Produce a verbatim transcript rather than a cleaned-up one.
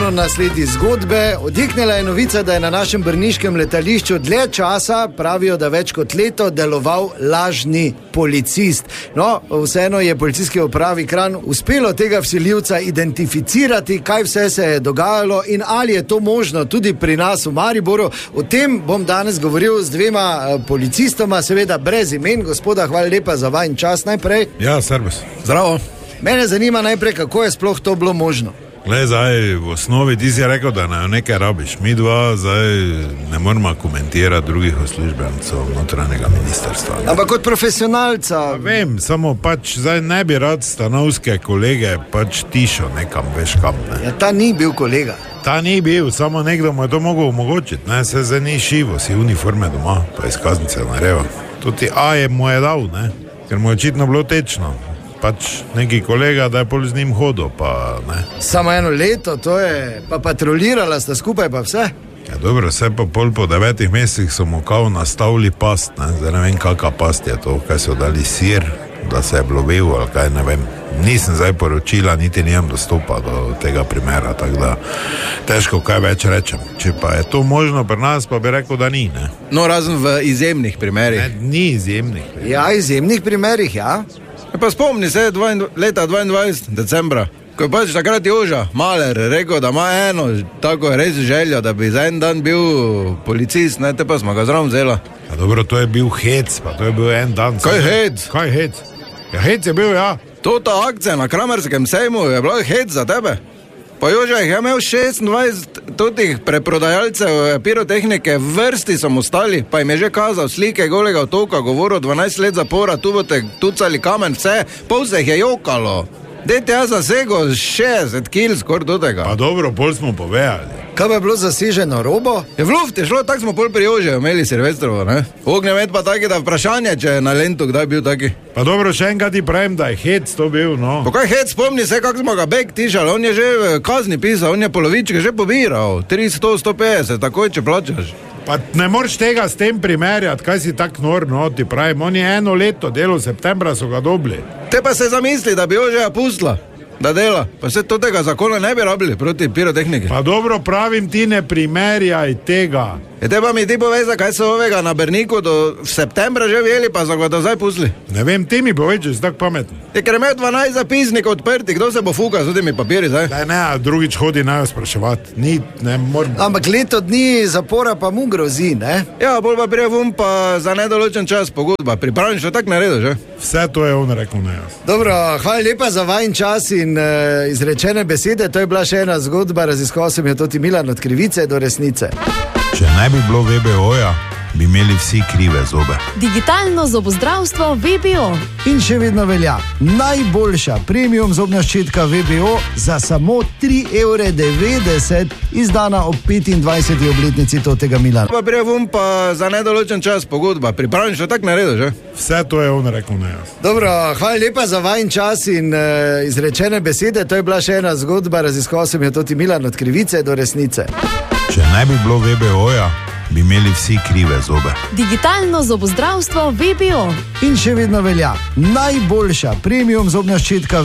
ponovno nasledi zgodbe. Odjeknila je novica, da je na našem brniškem letališču dlje časa, pravijo, da več kot leto, deloval lažni policist. No, vseeno je policijski upravi Kranj uspelo tega vsiljivca identificirati, kaj vse se je dogajalo in ali je to možno tudi pri nas v Mariboru. O tem bom danes govoril z dvema policistoma, seveda brez imen. Gospoda, hvala lepa za vajen čas najprej. Ja, servus. Zdravo. Mene zanima najprej, kako je sploh to bilo možno. Glej, zdaj, v osnovi ti si rekel, da ne, nekaj rabiš. Mi dva zdaj ne moramo komentirati drugih uslužbencev notranjega ministrstva. Ne? Ampak kot profesionalca... Ja, vem, samo pač zdaj ne bi rad stanovske kolege pač tišo nekam, veš kam, ne. Ja, ta ni bil kolega. Ta ni bil, samo nekdo mu je to mogel omogočiti, ne, se zdaj ni šivo, si uniforme doma, pa izkaznice nareval. Tudi A je mu je dal, ne, ker mu je očitno bilo tečno. Pač neki kolega, da je pol z njim hodil, pa ne. Samo eno leto, to je, pa patrolirala sta skupaj, pa vse. Ja, dobro, vse pa pol po devetih mesecih so mu kao nastavili past, ne, zdaj ne vem, kakva past je to, kaj so dali sir, da se je blovil, ali kaj, ne vem. Nisem zdaj poročila, niti nijem dostopa do tega primera, tako da težko kaj več rečem. Če pa je to možno pri nas, pa bi rekel, da ni, ne. No, razen v izjemnih primerih. Ne, ni izjemnih. Ja, izjemnih primerih, ja. Pa spomni se leta dvaindvajset decembra, ko je pač takrat Joža Maler rekel, da ima eno tako res željo, da bi za en dan bil policist, ne, te pa smo ga zraven vzela. Ja, dobro, to je bil hec, pa to je bil en dan. Kaj hec? Kaj hec? Ja, hec je bil, ja. To ta akcija na Kramerskem sejmu je bila hec za tebe. Pa Joža jih je imel šestindvajset totih preprodajalcev pirotehnike, vrsti so mu stali, pa jim je že kazal slike golega otoka, govoril dvanajst let zapora, tu boste tucali kamen, vse, pol se jih je jokalo. Dejte, jaz zasego šestdeset kil skor do tega. Pa dobro, pol smo povedali. Kaj bi bilo zaseženo robo? Je v luft je šlo, tak smo pol pri Jože imeli Silvestrovo, ne? Ognjemet pa taki, da vprašanje, če je na Lentu kdaj bil taki. Pa dobro, še enkrat ti pravim, da je hec to bil, no. Pa kaj hec, spomni se, kako smo ga bek tišali, on je že kazni pisal, on je polovičke že pobiral, tristo, sto petdeset, takoj, če plačaš. Pa ne moreš tega s tem primerjati, kaj si tak nor, no, ti pravim, on je eno leto delal, septembra so ga dobili. Te pa se zamisli, da bi Jožeja pustila, da dela, pa se tega zakona ne bi rabili proti pirotehniki. Pa dobro, pravim ti, ne primerjaj tega. Je te pa mi ti povej, zakaj so ovega na Brniku do septembra že vjeli, pa so ga do zdaj pustili. Ne vem, ti mi povej, če si tak pametni. Je, ker imel dvanajst zapisnikov odprti, kdo se bo fukal z temi papiri zdaj? Da ne, drugič hodi naj spraševati, ni, ne moram. Ampak leto dni zapora pa mu grozi, ne? Ja, bolj pa prijevum pa za nedoločen čas pogodba, pripravljen še tak naredil, že? Vse to je on rekel, ne jaz. Dobro, hvala lepa za vajen čas in uh, izrečene besede, to je bila še ena zgodba, raziskoval sem jo tudi Milan od krivice do resnice. Če ne bi bilo V B O-ja, bi imeli vsi krive zobe. Digitalno zobozdravstvo V B O. In še vedno velja najboljša premium zobna ščitka V B O za samo tri evre devetdeset, izdana ob petindvajseti obletnici totega Milana. Pa prijevum pa za nedoločen čas pogodba, pripravljen še tak naredil, že? Vse to je on rekel, ne jaz. Dobro, hvala lepa za vajen čas in uh, izrečene besede, to je bila še ena zgodba, raziskoval sem jo tudi Milan od krivice do resnice. Če ne bi bilo V B O-ja, bi imeli vsi krive zobe. Digitalno zobozdravstvo V B O. In še vedno velja najboljša premium zobna ščitka